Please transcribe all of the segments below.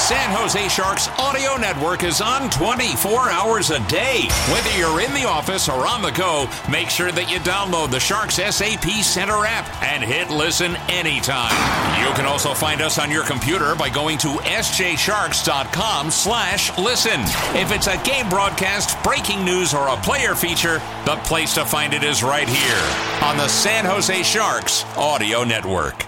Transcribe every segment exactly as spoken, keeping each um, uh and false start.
San Jose Sharks audio network is on twenty-four hours a day. Whether you're in the office or on the go, make sure that you download the Sharks S A P Center app and hit listen anytime. You can also find us on your computer by going to s j sharks dot com slash listen. If it's a game broadcast, breaking news, or a player feature, the place to find it is right here on the San Jose Sharks audio network.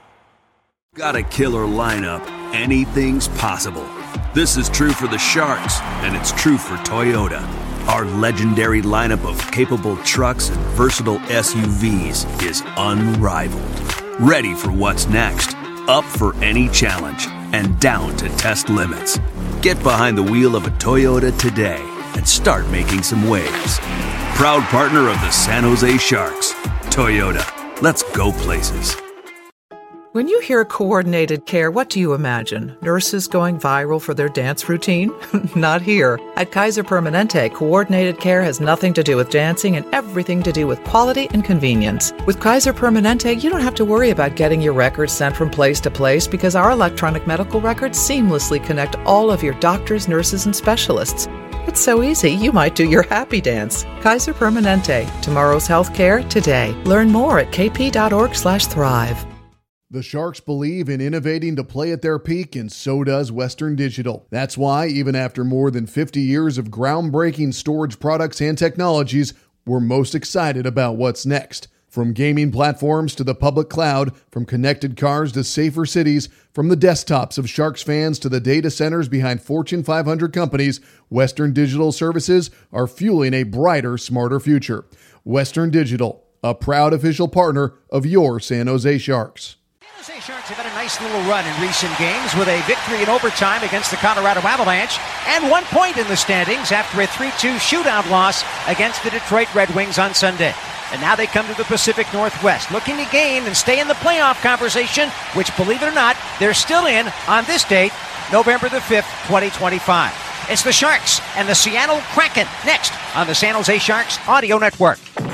Got a killer lineup. Anything's possible. This is true for the Sharks, and it's true for Toyota. Our legendary lineup of capable trucks and versatile S U Vs is unrivaled. Ready for what's next, up for any challenge, and down to test limits. Get behind the wheel of a Toyota today and start making some waves. Proud partner of the San Jose Sharks, Toyota. Let's go places. When you hear coordinated care, what do you imagine? Nurses going viral for their dance routine? Not here. At Kaiser Permanente, coordinated care has nothing to do with dancing and everything to do with quality and convenience. With Kaiser Permanente, you don't have to worry about getting your records sent from place to place because our electronic medical records seamlessly connect all of your doctors, nurses, and specialists. It's so easy, you might do your happy dance. Kaiser Permanente. Tomorrow's healthcare today. Learn more at k p dot org slash thrive. The Sharks believe in innovating to play at their peak, and so does Western Digital. That's why, even after more than fifty years of groundbreaking storage products and technologies, we're most excited about what's next. From gaming platforms to the public cloud, from connected cars to safer cities, from the desktops of Sharks fans to the data centers behind Fortune five hundred companies, Western Digital services are fueling a brighter, smarter future. Western Digital, a proud official partner of your San Jose Sharks. San Jose Sharks have had a nice little run in recent games with a victory in overtime against the Colorado Avalanche and one point in the standings after a three two shootout loss against the Detroit Red Wings on Sunday. And now they come to the Pacific Northwest, looking to gain and stay in the playoff conversation, which, believe it or not, they're still in on this date, November the fifth, twenty twenty-five. It's the Sharks and the Seattle Kraken next on the San Jose Sharks Audio Network.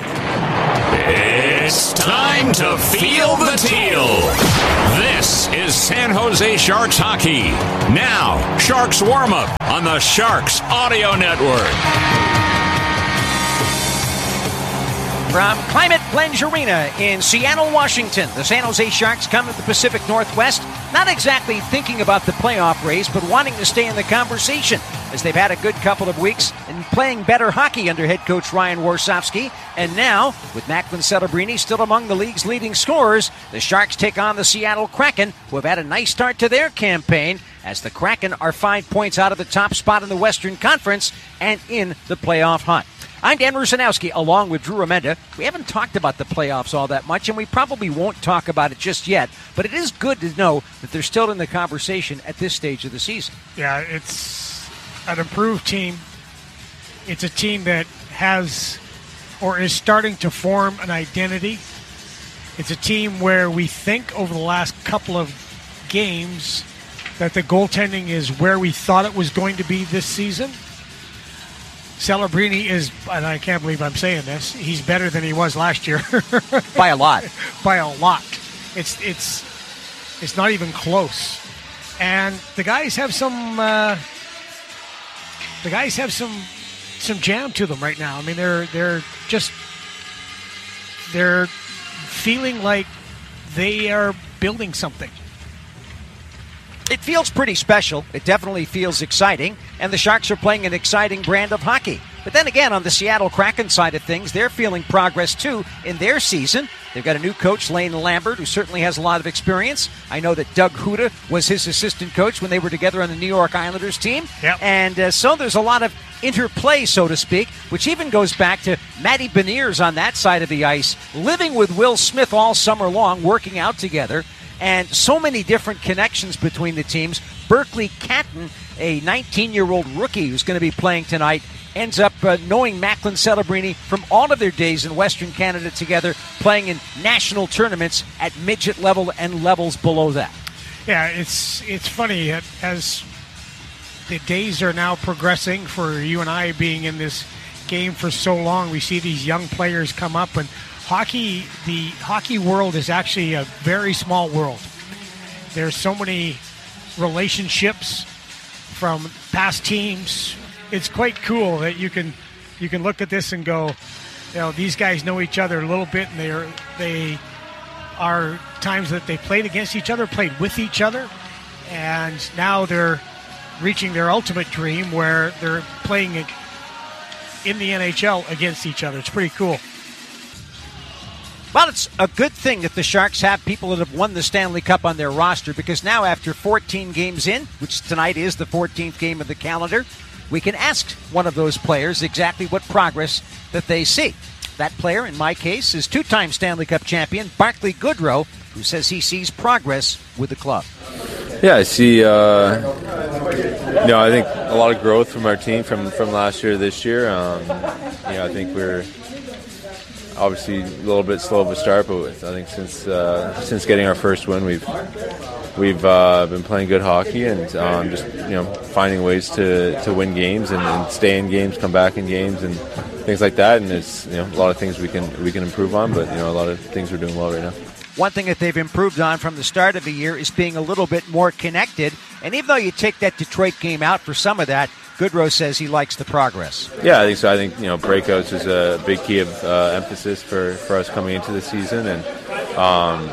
It's time to feel the teal. This is San Jose Sharks hockey. Now, Sharks warm-up on the Sharks Audio Network. From Climate Plunge Arena in Seattle, Washington, the San Jose Sharks come to the Pacific Northwest, not exactly thinking about the playoff race, but wanting to stay in the conversation, as they've had a good couple of weeks and playing better hockey under head coach Ryan Warsofsky. And now, with Macklin Celebrini still among the league's leading scorers, the Sharks take on the Seattle Kraken, who have had a nice start to their campaign, as the Kraken are five points out of the top spot in the Western Conference and in the playoff hunt. I'm Dan Rusanowski, along with Drew Amenda. We haven't talked about the playoffs all that much, and we probably won't talk about it just yet, but it is good to know that they're still in the conversation at this stage of the season. Yeah, it's an improved team. It's a team that has or is starting to form an identity. It's a team where we think over the last couple of games that the goaltending is where we thought it was going to be this season. Celebrini is, and I can't believe I'm saying this, he's better than he was last year. By a lot. By a lot. It's it's it's not even close. And the guys have some uh, the guys have some some jam to them right now. I mean, they're they're just they're feeling like they are building something. It feels pretty special. It definitely feels exciting. And the Sharks are playing an exciting brand of hockey. But then again, on the Seattle Kraken side of things, they're feeling progress, too, in their season. They've got a new coach, Lane Lambert, who certainly has a lot of experience. I know that Doug Huda was his assistant coach when they were together on the New York Islanders team. Yep. And uh, so there's a lot of interplay, so to speak, which even goes back to Matty Beniers on that side of the ice, living with Will Smith all summer long, working out together. And so many different connections between the teams. Berkeley Catton, a nineteen-year-old rookie who's going to be playing tonight, ends up uh, knowing Macklin Celebrini from all of their days in Western Canada together, playing in national tournaments at midget level and levels below that. Yeah, it's it's funny. As the days are now progressing for you and I being in this game for so long, we see these young players come up, and Hockey, the hockey world is actually a very small world. There's so many relationships from past teams. It's quite cool that you can you can look at this and go, you know, these guys know each other a little bit, and they are they are times that they played against each other, played with each other, and now they're reaching their ultimate dream where they're playing in the N H L against each other. It's pretty cool. Well, it's a good thing that the Sharks have people that have won the Stanley Cup on their roster, because now after fourteen games in, which tonight is the fourteenth game of the calendar, we can ask one of those players exactly what progress that they see. That player, in my case, is two-time Stanley Cup champion Barclay Goodrow, who says he sees progress with the club. Yeah, I see, uh, you know, I think a lot of growth from our team from, from last year to this year. Um, you know, I think we're obviously a little bit slow of a start, but I think since uh, since getting our first win, we've we've uh, been playing good hockey and um, just you know finding ways to, to win games and, and stay in games, come back in games, and things like that. And it's you know a lot of things we can we can improve on, but you know a lot of things we're doing well right now. One thing that they've improved on from the start of the year is being a little bit more connected. And even though you take that Detroit game out for some of that, Goodrow says he likes the progress. Yeah, I think so. I think, you know, breakouts is a big key of uh, emphasis for, for us coming into the season. And um,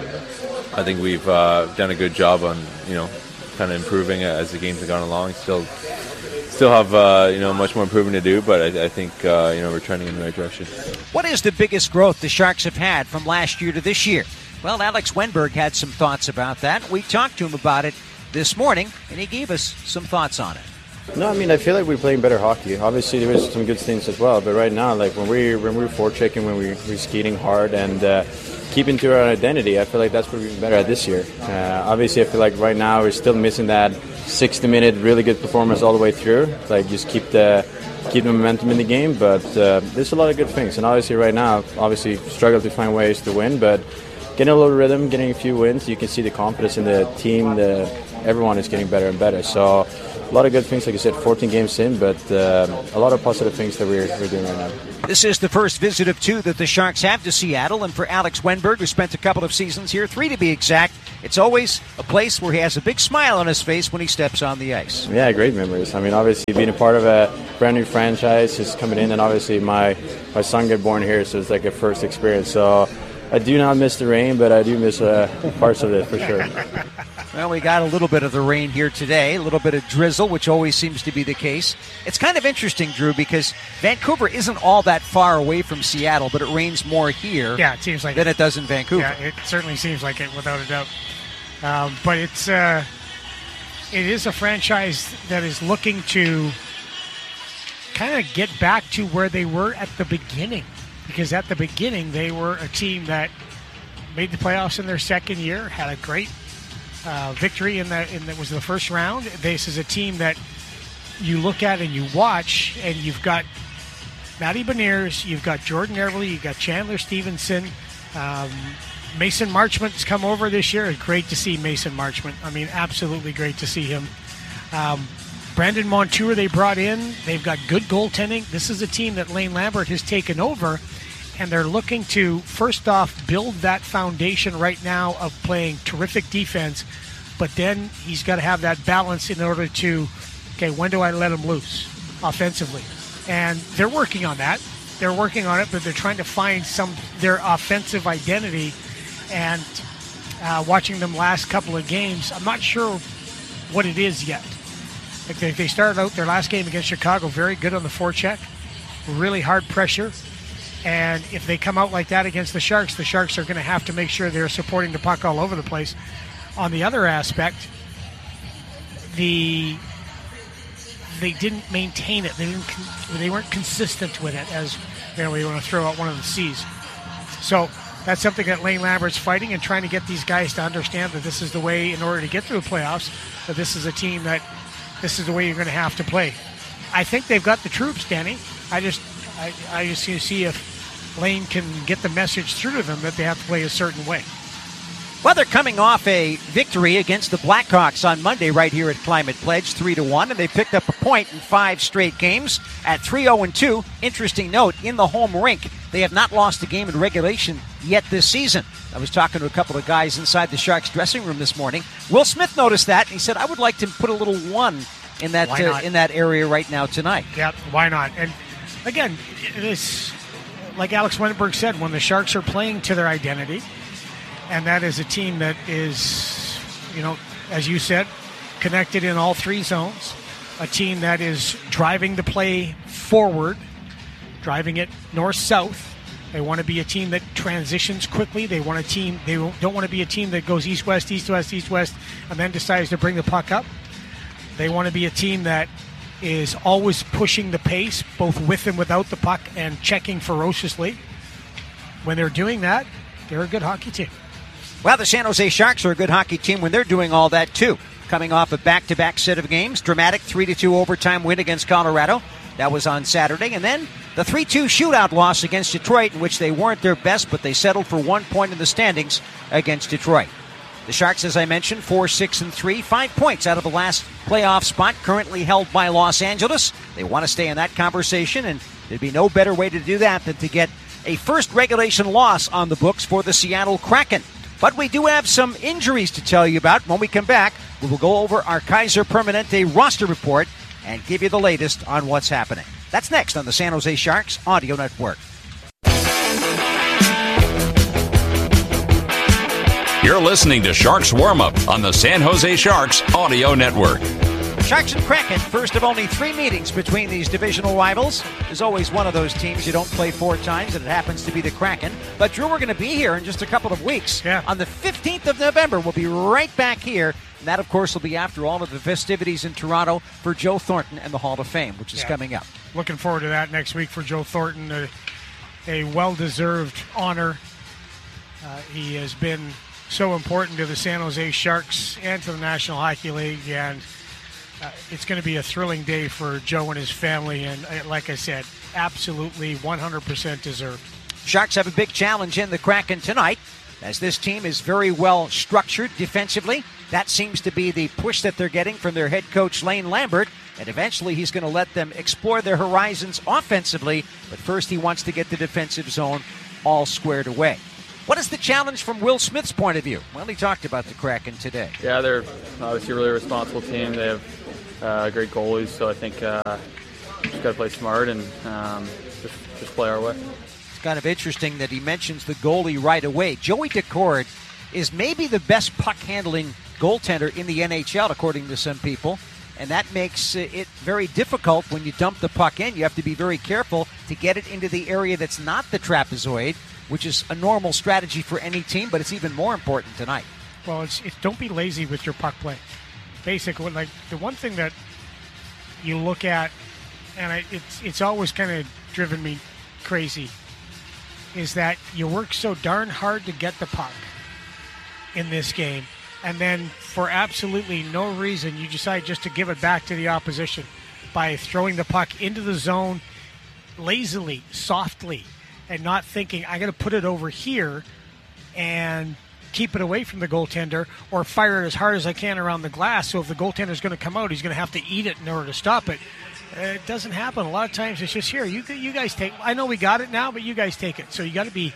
I think we've uh, done a good job on, you know, kind of improving as the games have gone along. Still still have, uh, you know, much more improvement to do, but I, I think, uh, you know, we're trending in the right direction. What is the biggest growth the Sharks have had from last year to this year? Well, Alex Wenberg had some thoughts about that. We talked to him about it this morning, and he gave us some thoughts on it. No, I mean, I feel like we're playing better hockey. Obviously, there is some good things as well, but right now, like when we when we're forechecking, when we, we're skating hard and uh, keeping to our identity, I feel like that's what we've been better at this year. Uh, obviously, I feel like right now we're still missing that sixty-minute really good performance all the way through. Like just keep the keep the momentum in the game, but uh, there's a lot of good things. And obviously, right now, obviously struggle to find ways to win, but getting a little rhythm, getting a few wins, you can see the confidence in the team. The everyone is getting better and better. So. A lot of good things, like I said, fourteen games in, but uh, a lot of positive things that we're, we're doing right now. This is the first visit of two that the Sharks have to Seattle, and for Alex Wenberg, who spent a couple of seasons here, three to be exact, it's always a place where he has a big smile on his face when he steps on the ice. Yeah, great memories. I mean, obviously being a part of a brand new franchise, just coming in, and obviously my, my son got born here, so it's like a first experience. So I do not miss the rain, but I do miss uh, parts of it for sure. Well, we got a little bit of the rain here today, a little bit of drizzle, which always seems to be the case. It's kind of interesting, Drew, because Vancouver isn't all that far away from Seattle, but it rains more here yeah, it seems like than it, it does in Vancouver. Yeah, it certainly seems like it, without a doubt. Um, but it's uh, it is a franchise that is looking to kind of get back to where they were at the beginning, because at the beginning they were a team that made the playoffs in their second year, had a great Uh, victory in the in the, was the first round. This is a team that you look at and you watch, and you've got Matty Beniers, you've got Jordan Eberle, you've got Chandler Stevenson, um, Mason Marchment's come over this year. It's great to see Mason Marchment. I mean, absolutely great to see him. Um, Brandon Montour they brought in. They've got good goaltending. This is a team that Lane Lambert has taken over, and they're looking to, first off, build that foundation right now of playing terrific defense, but then he's got to have that balance in order to, okay, when do I let him loose offensively? And they're working on that. They're working on it, but they're trying to find some their offensive identity. And uh, watching them last couple of games, I'm not sure what it is yet. Like they, they started out their last game against Chicago very good on the forecheck, really hard pressure. And if they come out like that against the Sharks, the Sharks are going to have to make sure they're supporting the puck all over the place. On the other aspect, the they didn't maintain it. They didn't. They weren't consistent with it. As you know, we want to throw out one of the C's. So that's something that Lane Lambert's fighting and trying to get these guys to understand that this is the way, in order to get through the playoffs, that this is a team that this is the way you're going to have to play. I think they've got the troops, Danny. I just, I, I just need to see if Lane can get the message through to them that they have to play a certain way. Well, they're coming off a victory against the Blackhawks on Monday right here at Climate Pledge, three to one, and they picked up a point in five straight games at three oh and two. Interesting note, in the home rink, they have not lost a game in regulation yet this season. I was talking to a couple of guys inside the Sharks dressing room this morning. Will Smith noticed that, and he said, I would like to put a little one in that uh, in that area right now tonight. Yeah, why not? And again, it is like Alex Wenberg said, when the Sharks are playing to their identity, and that is a team that is, you know, as you said, connected in all three zones, a team that is driving the play forward, driving it north-south. They want to be a team that transitions quickly. They want a team. They don't want to be a team that goes east-west, east-west, east-west, and then decides to bring the puck up. They want to be a team that is always pushing the pace, both with and without the puck, and checking ferociously. When they're doing that, they're a good hockey team. Well, the San Jose Sharks are a good hockey team when they're doing all that too. Coming off a back-to-back set of games, dramatic three to two overtime win against Colorado. That was on Saturday. And then the three two shootout loss against Detroit, in which they weren't their best, but they settled for one point in the standings against Detroit. The Sharks, as I mentioned, four, six, and three, five points out of the last playoff spot, currently held by Los Angeles. They want to stay in that conversation, and there'd be no better way to do that than to get a first regulation loss on the books for the Seattle Kraken. But we do have some injuries to tell you about. When we come back, we will go over our Kaiser Permanente roster report and give you the latest on what's happening. That's next on the San Jose Sharks Audio Network. You're listening to Sharks Warm-Up on the San Jose Sharks Audio Network. Sharks and Kraken, first of only three meetings between these divisional rivals. There's always one of those teams you don't play four times, and it happens to be the Kraken. But, Drew, we're going to be here in just a couple of weeks. Yeah. On the fifteenth of November, we'll be right back here. And that, of course, will be after all of the festivities in Toronto for Joe Thornton and the Hall of Fame, which is yeah. coming up. Looking forward to that next week for Joe Thornton. A, a well-deserved honor. Uh, he has been so important to the San Jose Sharks and to the National Hockey League, and uh, it's going to be a thrilling day for Joe and his family, and uh, like I said, absolutely one hundred percent deserved. Sharks have a big challenge in the Kraken tonight, as this team is very well structured defensively. That seems to be the push that they're getting from their head coach, Lane Lambert, and eventually he's going to let them explore their horizons offensively, but first he wants to get the defensive zone all squared away. What is the challenge from Will Smith's point of view? Well, he talked about the Kraken today. Yeah, they're obviously a really responsible team. They have uh, great goalies, so I think uh, just got to play smart and um, just, just play our way. It's kind of interesting that he mentions the goalie right away. Joey Daccord is maybe the best puck-handling goaltender in the N H L, according to some people, and that makes it very difficult when you dump the puck in. You have to be very careful to get it into the area that's not the trapezoid, which is a normal strategy for any team, but it's even more important tonight. Well, it's, it's don't be lazy with your puck play. Basically, like the one thing that you look at, and I, it's it's always kind of driven me crazy, is that you work so darn hard to get the puck in this game, and then for absolutely no reason you decide just to give it back to the opposition by throwing the puck into the zone lazily, softly, and not thinking, I got to put it over here and keep it away from the goaltender, or fire it as hard as I can around the glass. So if the goaltender's going to come out, he's going to have to eat it in order to stop it. It doesn't happen. A lot of times it's just here. You you guys take. I know we got it now, but you guys take it. So you got to be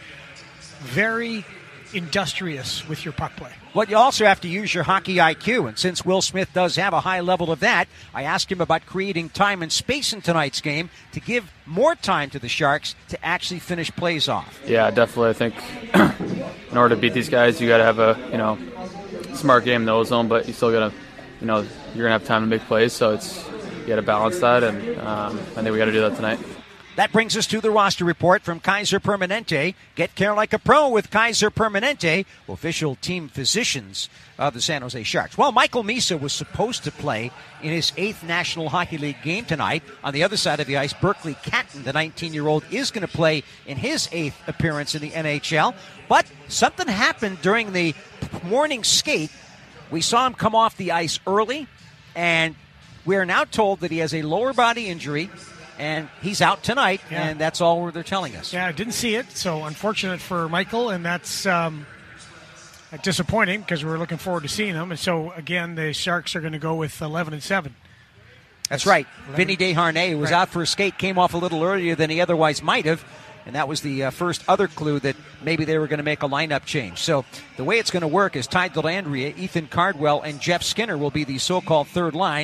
very industrious with your puck play. Well, you also have to use your hockey I Q, and since Will Smith does have a high level of that, I asked him about creating time and space in tonight's game to give more time to the Sharks to actually finish plays off. Yeah, definitely. I think in order to beat these guys, you got to have a you know smart game in the ozone, but you still got to you know you're gonna have time to make plays, so it's you got to balance that, and um, I think we got to do that tonight. That brings us to the roster report from Kaiser Permanente. Get care like a pro with Kaiser Permanente, official team physicians of the San Jose Sharks. Well, Michael Misa was supposed to play in his eighth National Hockey League game tonight. On the other side of the ice, Berkeley Catton, the nineteen-year-old, is going to play in his eighth appearance in the N H L. But something happened during the morning skate. We saw him come off the ice early, and we are now told that he has a lower body injury, and he's out tonight, yeah. and that's all they're telling us. Yeah, I didn't see it, so unfortunate for Michael, and that's um, disappointing because we were looking forward to seeing him. And so, again, the Sharks are going to go with eleven and seven. That's, that's right. Vinny Desharnais, who was right. out for a skate, came off a little earlier than he otherwise might have, and that was the uh, first other clue that maybe they were going to make a lineup change. So the way it's going to work is Ty Dellandrea, Ethan Cardwell, and Jeff Skinner will be the so-called third line.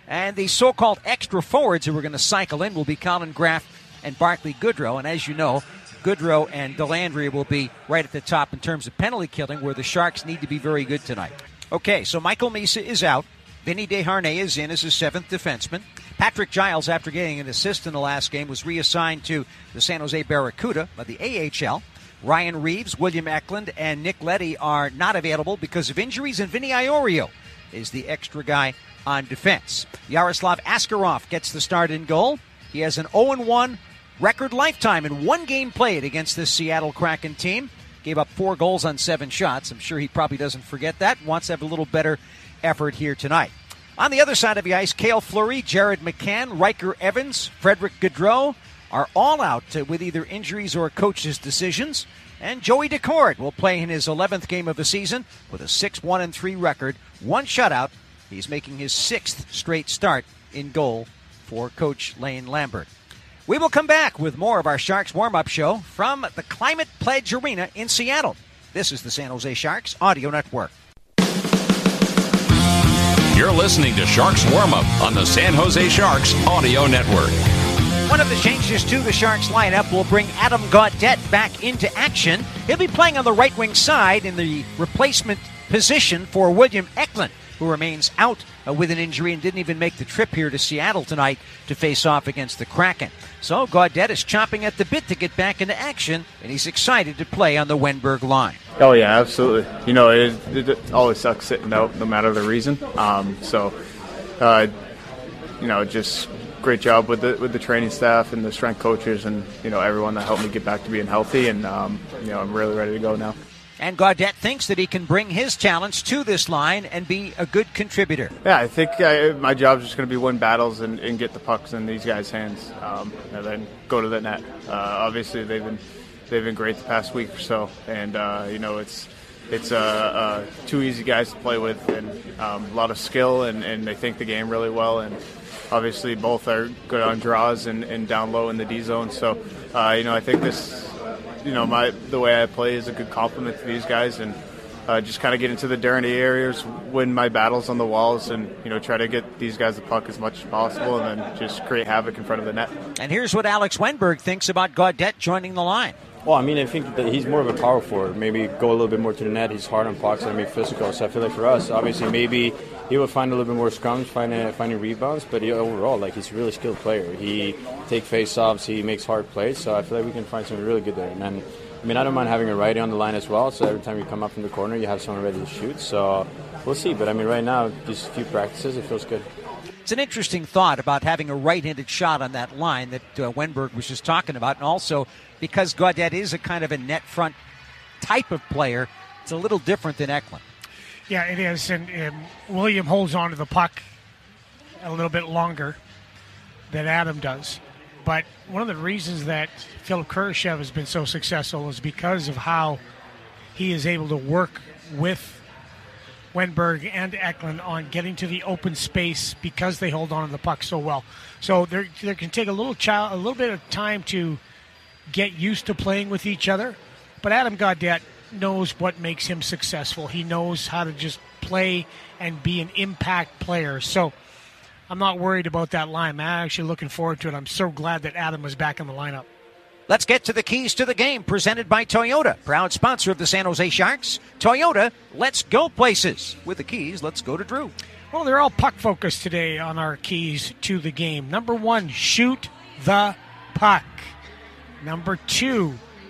And the so-called extra forwards who are going to cycle in will be Colin Graff and Barclay Goodrow. And as you know, Goodrow and Delandria will be right at the top in terms of penalty killing, where the Sharks need to be very good tonight. Okay, so Michael Misa is out. Vinny Desharnais is in as his seventh defenseman. Patrick Giles, after getting an assist in the last game, was reassigned to the San Jose Barracuda by the A H L. Ryan Reeves, William Eklund, and Nick Leddy are not available because of injuries, and Vinny Iorio is the extra guy on defense. Yaroslav Askarov gets the start in goal. He has an oh and one record lifetime in one game played against this Seattle Kraken team. Gave up four goals on seven shots. I'm sure he probably doesn't forget that. Wants to have a little better effort here tonight. On the other side of the ice, Cale Fleury, Jared McCann, Riker Evans, Frederick Gaudreau are all out with either injuries or coach's decisions. And Joey Decord will play in his eleventh game of the season with a six one and three record, one shutout. He's making his sixth straight start in goal for Coach Lane Lambert. We will come back with more of our Sharks warm-up show from the Climate Pledge Arena in Seattle. This is the San Jose Sharks Audio Network. You're listening to Sharks Warm-Up on the San Jose Sharks Audio Network. One of the changes to the Sharks lineup will bring Adam Gaudette back into action. He'll be playing on the right wing side in the replacement position for William Eklund, who remains out uh, with an injury and didn't even make the trip here to Seattle tonight to face off against the Kraken. So Gaudette is chomping at the bit to get back into action, and he's excited to play on the Wenberg line. Oh, yeah, absolutely. You know, it, it, it always sucks sitting out no matter the reason. Um, so, uh, you know, just great job with the with the training staff and the strength coaches and, you know, everyone that helped me get back to being healthy. And, um, you know, I'm really ready to go now. And Gaudette thinks that he can bring his talents to this line and be a good contributor. Yeah, I think I, my job is just going to be win battles and, and get the pucks in these guys' hands, um, and then go to the net. Uh, obviously, they've been they've been great the past week or so, and uh, you know it's it's uh, uh, two easy guys to play with, and um, a lot of skill, and, and they think the game really well, and obviously both are good on draws and, and down low in the D zone. So uh, you know I think this. You know, my the way I play is a good compliment to these guys, and uh, just kind of get into the dirty areas, win my battles on the walls, and, you know, try to get these guys the puck as much as possible, and then just create havoc in front of the net. And here's what Alex Wenberg thinks about Gaudette joining the line. Well, I mean, I think that he's more of a power forward. Maybe go a little bit more to the net. He's hard on pucks and maybe physical. So I feel like for us, obviously, maybe he will find a little bit more scrums, finding finding rebounds. But he, overall, like he's a really skilled player. He takes face-offs. He makes hard plays. So I feel like we can find something really good there. And then, I mean, I don't mind having a righty on the line as well. So every time you come up from the corner, you have someone ready to shoot. So we'll see. But I mean, right now, just a few practices, it feels good. It's an interesting thought about having a right-handed shot on that line that uh, Wenberg was just talking about. And also, because Gaudette is a kind of a net front type of player, it's a little different than Eklund. Yeah, it is. And, and William holds on to the puck a little bit longer than Adam does. But one of the reasons that Philip Kurashev has been so successful is because of how he is able to work with Wenberg and Eklund on getting to the open space because they hold on to the puck so well. So there, there can take a little child, a little bit of time to get used to playing with each other. But Adam Gaudette knows what makes him successful. He knows how to just play and be an impact player. So I'm not worried about that line. I'm actually looking forward to it. I'm so glad that Adam was back in the lineup. Let's get to the keys to the game, presented by Toyota, proud sponsor of the San Jose Sharks. Toyota, let's go places. With the keys, let's go to Drew. Well, they're all puck-focused today on our keys to the game. Number one, shoot the puck. Number two,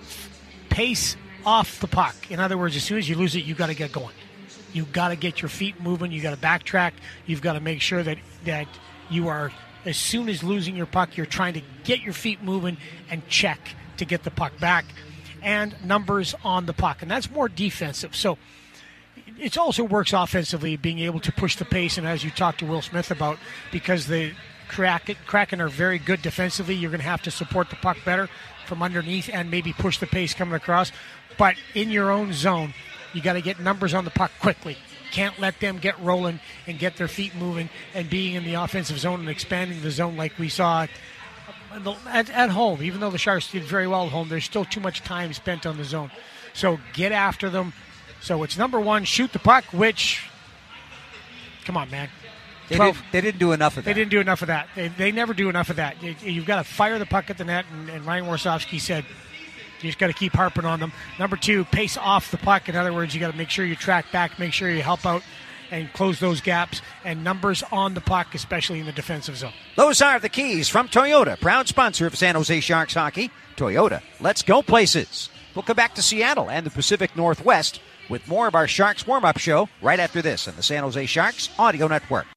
pace off the puck. In other words, as soon as you lose it, you got to get going. You got to get your feet moving. You got to backtrack. You've got to make sure that that you are, as soon as losing your puck, you're trying to get your feet moving and check to get the puck back. And numbers on the puck, and that's more defensive. So it also works offensively, being able to push the pace. And as you talked to Will Smith about, because the Kraken are very good defensively, you're going to have to support the puck better from underneath and maybe push the pace coming across. But in your own zone, you got to get numbers on the puck quickly. Can't let them get rolling and get their feet moving and being in the offensive zone and expanding the zone like we saw at, at home. Even though the Sharks did very well at home, there's still too much time spent on the zone. So get after them. So it's number one, shoot the puck, which, come on, man. They, twelve. did, they didn't do enough of that. They didn't do enough of that. They, they never do enough of that. You, you've got to fire the puck at the net, and, and Ryan Warsofsky said you just got to keep harping on them. Number two, pace off the puck. In other words, you got to make sure you track back, make sure you help out and close those gaps, and numbers on the puck, especially in the defensive zone. Those are the keys from Toyota, proud sponsor of San Jose Sharks hockey. Toyota, let's go places. We'll come back to Seattle and the Pacific Northwest with more of our Sharks warm-up show right after this on the San Jose Sharks Audio Network.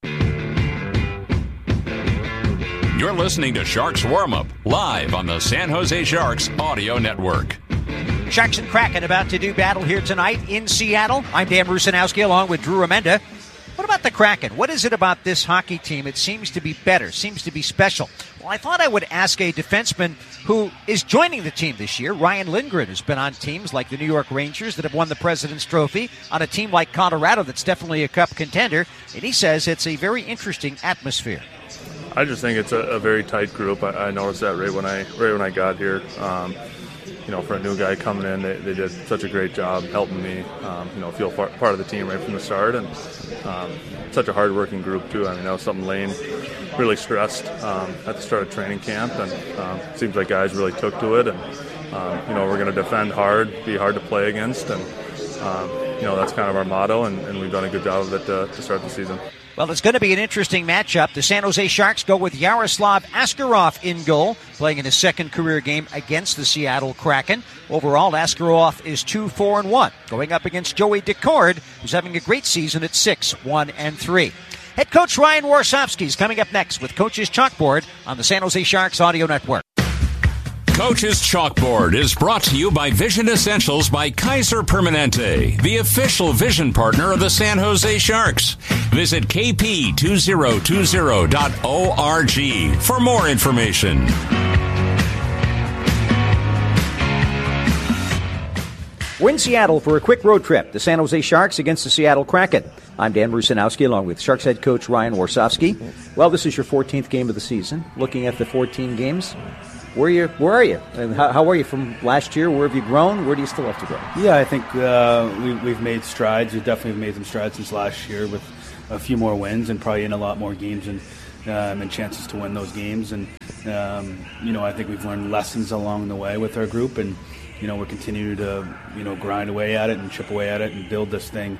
You're listening to Sharks Warm-Up, live on the San Jose Sharks Audio Network. Sharks and Kraken about to do battle here tonight in Seattle. I'm Dan Rusanowski along with Drew Amenda. What about the Kraken? What is it about this hockey team? It seems to be better, seems to be special. Well, I thought I would ask a defenseman who is joining the team this year. Ryan Lindgren has been on teams like the New York Rangers that have won the President's Trophy, on a team like Colorado that's definitely a cup contender, and he says it's a very interesting atmosphere. I just think it's a, a very tight group. I, I noticed that right when I right when I got here. Um, you know, for a new guy coming in, they, they did such a great job helping me, um, you know, feel part, part of the team right from the start. And um, such a hard-working group, too. I mean, that was something Lane really stressed um, at the start of training camp. And um, it seems like guys really took to it. And, um, you know, we're going to defend hard, be hard to play against. And, um, you know, that's kind of our motto. And, and we've done a good job of it to, to start the season. Well, it's going to be an interesting matchup. The San Jose Sharks go with Yaroslav Askarov in goal, playing in his second career game against the Seattle Kraken. Overall, Askarov is two four and one, going up against Joey Decord, who's having a great season at six one and three. Head coach Ryan Warsofsky is coming up next with Coach's Chalkboard on the San Jose Sharks Audio Network. Coach's Chalkboard is brought to you by Vision Essentials by Kaiser Permanente, the official vision partner of the San Jose Sharks. Visit k p two thousand twenty dot org for more information. We're in Seattle for a quick road trip. The San Jose Sharks against the Seattle Kraken. I'm Dan Rusanowski along with Sharks head coach Ryan Warsofsky. Well, this is your fourteenth game of the season. Looking at the fourteen games, Where are you? Where are you? And how, how are you from last year? Where have you grown? Where do you still have to grow? Yeah, I think uh, we, we've made strides. We've definitely made some strides since last year with a few more wins and probably in a lot more games and um, and chances to win those games. And um, you know, I think we've learned lessons along the way with our group, and you know, we're continuing to you know grind away at it and chip away at it and build this thing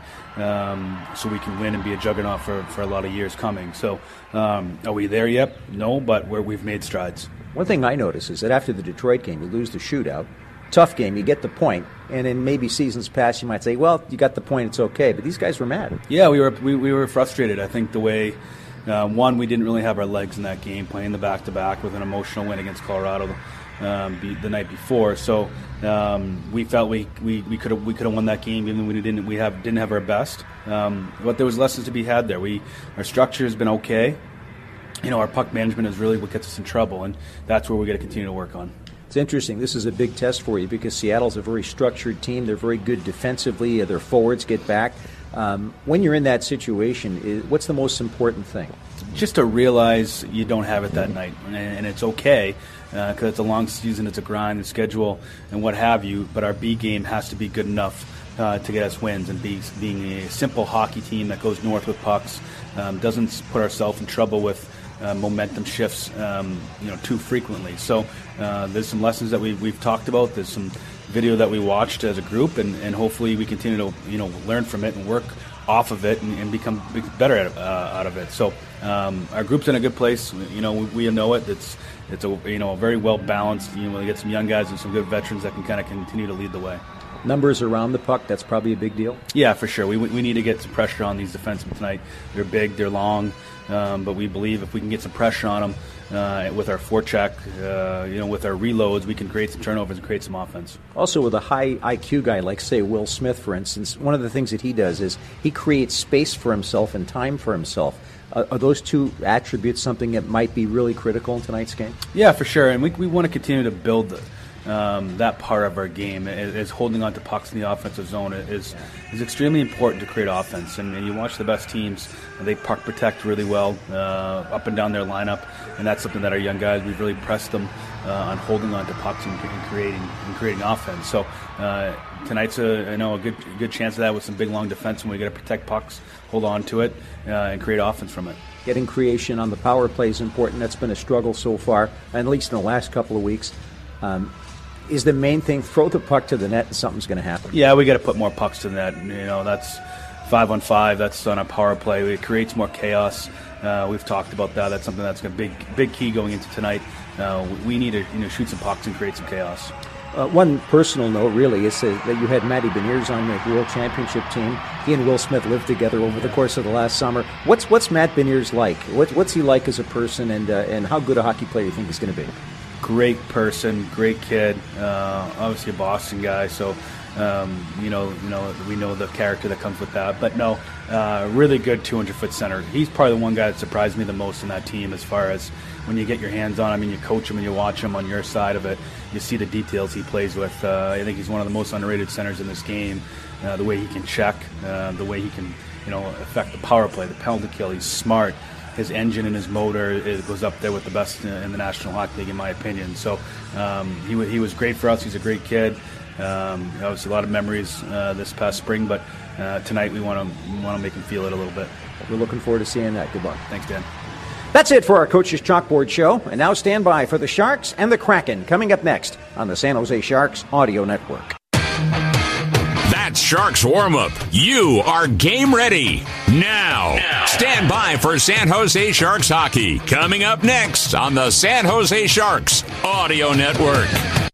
um, so we can win and be a juggernaut for, for a lot of years coming. So, um, are we there yet? No, but we're, we've made strides. One thing I notice is that after the Detroit game, you lose the shootout. Tough game, you get the point, and in maybe seasons past, you might say, well, you got the point, it's okay. But these guys were mad. Yeah, we were we, we were frustrated. I think the way, uh, one, we didn't really have our legs in that game, playing the back-to-back with an emotional win against Colorado um, be, the night before. So um, we felt we we we could have we could have won that game, even when we didn't we have didn't have our best. Um, but there was lessons to be had there. We our structure has been okay. You know, our puck management is really what gets us in trouble, and that's where we got to continue to work on. It's interesting. This is a big test for you because Seattle's a very structured team. They're very good defensively. Their forwards get back. Um, when you're in that situation, is, what's the most important thing? Just to realize you don't have it that night, and, and it's okay because uh, it's a long season, it's a grind, and schedule, and what have you. But our B game has to be good enough uh, to get us wins, and be, being a simple hockey team that goes north with pucks, um, doesn't put ourselves in trouble with Uh, momentum shifts, um, you know, too frequently. So uh, there's some lessons that we, we've talked about. There's some video that we watched as a group, and, and hopefully we continue to, you know, learn from it and work off of it and, and become better at, uh, out of it. So um, our group's in a good place. You know, we, we know it. It's it's a you know a very well balanced. You know, we get some young guys and some good veterans that can kind of continue to lead the way. Numbers around the puck, that's probably a big deal. Yeah, for sure. We we need to get some pressure on these defensemen tonight. They're big, they're long, um, but we believe if we can get some pressure on them uh, with our forecheck, uh, you know, with our reloads, we can create some turnovers and create some offense. Also, with a high I Q guy like, say, Will Smith, for instance, one of the things that he does is he creates space for himself and time for himself. Uh, are those two attributes something that might be really critical in tonight's game? Yeah, for sure, and we we want to continue to build the Um, that part of our game is, is holding on to pucks in the offensive zone is is extremely important to create offense. And, and you watch the best teams, they puck protect really well uh, up and down their lineup, and that's something that our young guys, we've really pressed them uh, on holding on to pucks and, and creating and creating offense. So uh, tonight's a, I know a good a good chance of that with some big long defense, and we got to protect pucks, hold on to it, uh, and create offense from it. Getting creation on the power play is important. That's been a struggle so far, at least in the last couple of weeks. Um, is the main thing, throw the puck to the net and something's going to happen? Yeah, we got to put more pucks to the net. You know, that's five on five. That's on a power play. It creates more chaos. Uh, we've talked about that. That's something that's a big, big key going into tonight. Uh, we need to you know shoot some pucks and create some chaos. Uh, one personal note, really, is uh, that you had Matty Beniers on the World Championship team. He and Will Smith lived together over the course of the last summer. What's what's Matt Beniers like? What, what's he like as a person, and uh, and how good a hockey player do you think he's going to be? Great person, great kid. Uh, obviously a Boston guy, so um, you know, you know, we know the character that comes with that. But no, uh, really good two hundred foot center. He's probably the one guy that surprised me the most in that team, as far as when you get your hands on him and you coach him and you watch him on your side of it, you see the details he plays with. Uh, I think he's one of the most underrated centers in this game. Uh, the way he can check, uh, the way he can, you know, affect the power play, the penalty kill. He's smart. His engine and his motor, it goes up there with the best in the National Hockey League, in my opinion. So um, he, w- he was great for us. He's a great kid. Um, obviously, a lot of memories uh, this past spring, but uh, tonight we want to want to make him feel it a little bit. We're looking forward to seeing that. Good luck. Thanks, Dan. That's it for our Coach's Chalkboard show. And now stand by for the Sharks and the Kraken coming up next on the San Jose Sharks Audio Network. That's Sharks warm-up. You are game ready. Now, now, stand by for San Jose Sharks hockey. Coming up next on the San Jose Sharks Audio Network.